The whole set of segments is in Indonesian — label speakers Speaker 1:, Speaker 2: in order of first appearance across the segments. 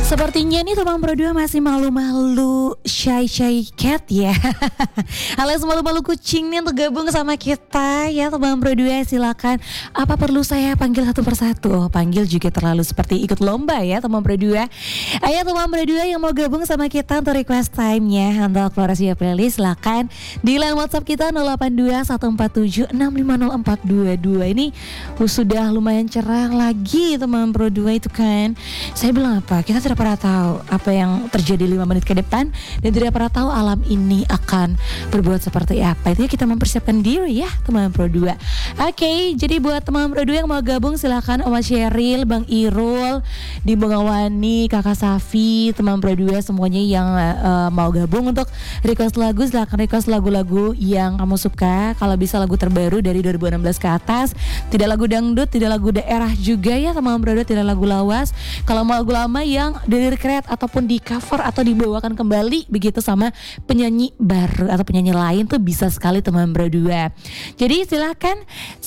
Speaker 1: Sepertinya nih teman berdua masih malu-malu shy cat ya. Alias malu-malu kucing nih untuk gabung sama kita ya teman berdua. Silakan, apa perlu saya panggil satu persatu? Oh, panggil juga terlalu seperti ikut lomba ya teman berdua. Ayo teman berdua yang mau gabung sama kita untuk request time-nya untuk Flores Playlist, silakan di line WhatsApp kita 082 147 650 422. Ini sudah lumayan cerah lagi teman berdua itu kan. Saya bilang apa? Kita tidak pernah tahu apa yang terjadi 5 menit ke depan dan tidak pernah tahu alam ini akan berbuat seperti apa. Itu kita mempersiapkan diri ya teman berdua. Oke, jadi buat teman berdua yang mau gabung silakan Oma Sheryl, Bang Irul, di Bungawani, Kakak Safi, teman berdua semuanya yang mau gabung untuk request lagu, silakan request lagu-lagu yang kamu suka. Kalau bisa lagu terbaru dari 2016 ke atas, tidak lagu dangdut, tidak lagu daerah juga ya teman berdua, tidak lagu lawas. Kalau mau lagu lama yang di-recreate ataupun di cover atau dibawakan kembali begitu sama penyanyi baru atau penyanyi lain tuh bisa sekali teman berdua. Jadi silakan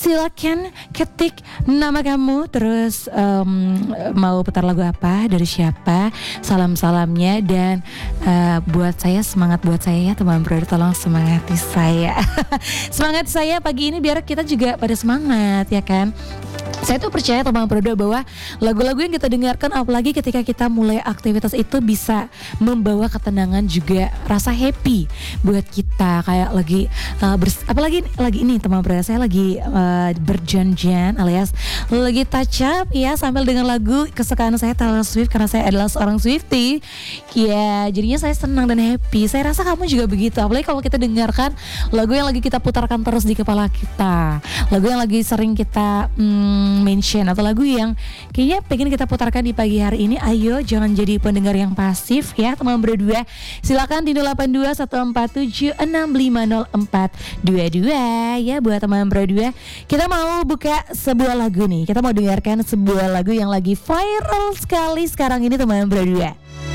Speaker 1: ketik nama kamu, terus mau putar lagu apa, dari siapa, salam-salamnya, dan buat saya semangat buat saya ya teman berdua, tolong semangati saya. Semangat saya pagi ini biar kita juga pada semangat ya kan. Saya tuh percaya teman berdua bahwa lagu-lagu yang kita dengarkan apalagi ketika kita mulai aktivitas itu bisa membawa ketenangan juga rasa happy buat kita. Kayak lagi apalagi lagi ini teman berdua, saya lagi berjanjian alias lagi touch up ya sambil dengan lagu kesukaan saya Taylor Swift karena saya adalah seorang Swiftie. Ya jadinya saya senang dan happy. Saya rasa kamu juga begitu. Apalagi kalau kita dengarkan lagu yang lagi kita putarkan terus di kepala kita, lagu yang lagi sering kita mention, atau lagu yang kayaknya pengen kita putarkan di pagi hari ini. Ayo jangan jadi pendengar yang pasif ya teman berdua. Silakan di 082 147 650 422 ya buat teman berdua. Kita mau buka sebuah lagu nih. Kita mau dengarkan sebuah lagu yang lagi viral sekali sekarang ini teman berdua.